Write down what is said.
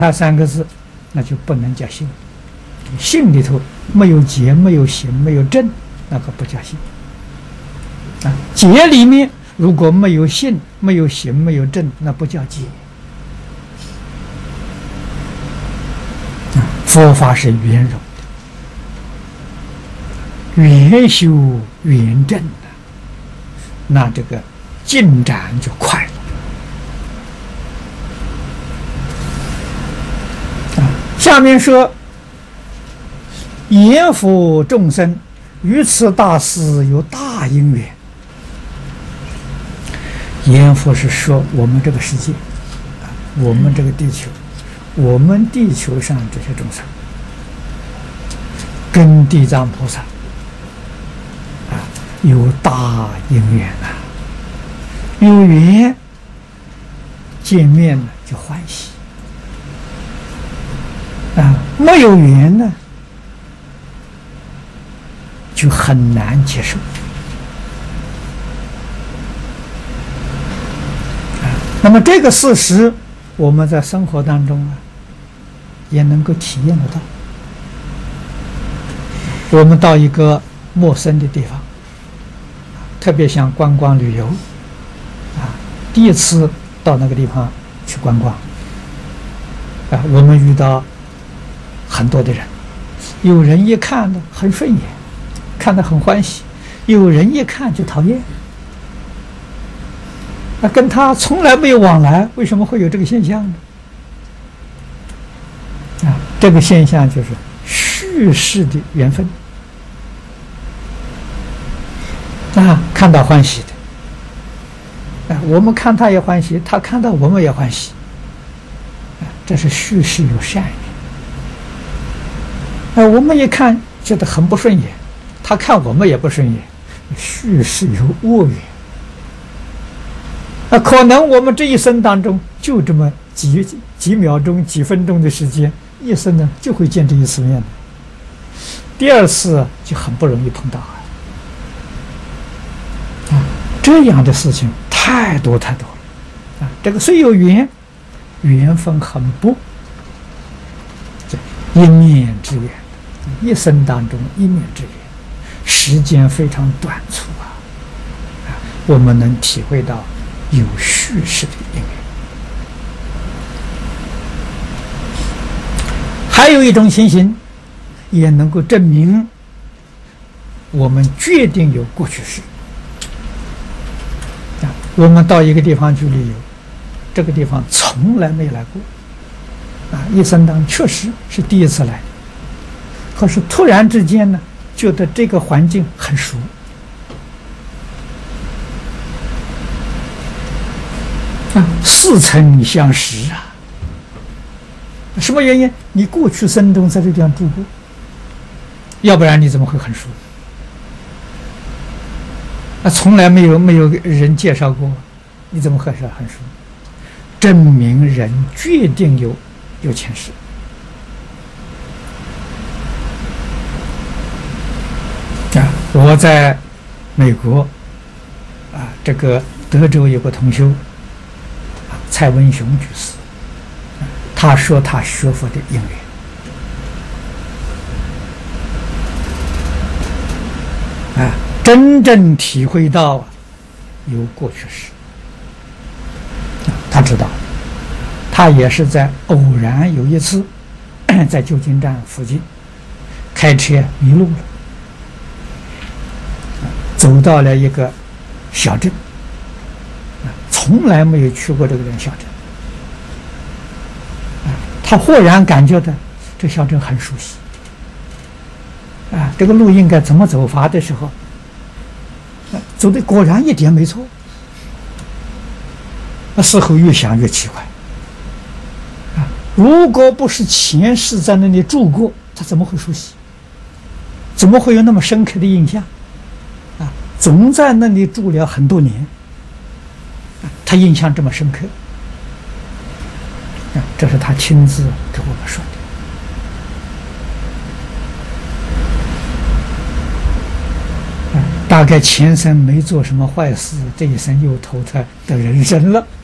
他三个字，那就不能叫信。信里头没有结，没有行，没有正，那个不叫信。结里面如果没有信、没有行、没有正，那不叫结。佛法是圆融的，圆修圆正的，那这个进展就快了。下面说，言佛众生于此大事有大因缘。言佛是说我们这个世界，我们这个地球，我们地球上这些众生，跟地藏菩萨有大因缘有缘见面呢就欢喜没有缘呢就很难接受那么这个事实我们在生活当中也能够体验得到。我们到一个陌生的地方，特别像观光旅游第一次到那个地方去观光我们遇到很多的人，有人一看呢很顺眼，看得很欢喜，有人一看就讨厌跟他从来没有往来，为什么会有这个现象呢？这个现象就是续世的缘分看到欢喜的我们看他也欢喜，他看到我们也欢喜这是续世有善缘我们一看觉得很不顺眼，他看我们也不顺眼，续世有恶缘可能我们这一生当中就这么几秒钟、几分钟的时间，一生呢就会见这一次面，第二次就很不容易碰到这样的事情太多太多了这个虽有缘，缘分很薄，一面之缘，一生当中一面之缘，时间非常短促我们能体会到有续世的因缘。还有一种情形也能够证明我们决定有过去式我们到一个地方去旅游，这个地方从来没来过一生当中确实是第一次来，可是突然之间呢觉得这个环境很熟似曾相识什么原因？你过去生中在这地方住过，要不然你怎么会很熟从来没有人介绍过，你怎么会是很熟？证明人决定有前世我在美国这个德州有个同修蔡文雄居士，他说他学佛的因缘真正体会到有过去式他知道他也是在偶然有一次在旧金山附近开车迷路了走到了一个小镇从来没有去过这个小镇他忽然感觉到这小镇很熟悉这个路应该怎么走法的时候走的果然一点没错事后越想越奇怪如果不是前世在那里住过，他怎么会熟悉？怎么会有那么深刻的印象总在那里住了很多年他印象这么深刻这是他亲自跟我们说的大概前生没做什么坏事，这一生又投胎的人生了